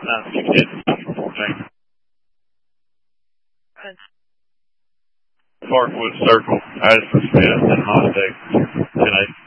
968 for 14. Parkwood Circle, Addison Smith, and Monday, 10-8.